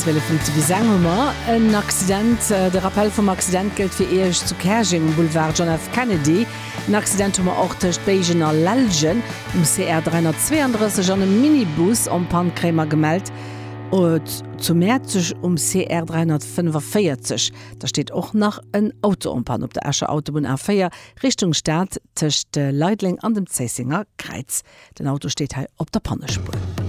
Welle vum wie Sangmmer en Accident de Rappel vum Accident gelt fir eeg zu Kerging Boulevard John F. Kennedy. Ein Accident hummer auch techt Beigener Lelgen CR 332 an einem Minibus am Pankrämer gemeldt zu Mäzech CR 345. Da steht auch nach ein Autoumpan op der Ascher Autobahn A4 Richtung Stadt techt Leitling an dem Zeisinger Kreiz. Den Auto steht he op der Pannespur.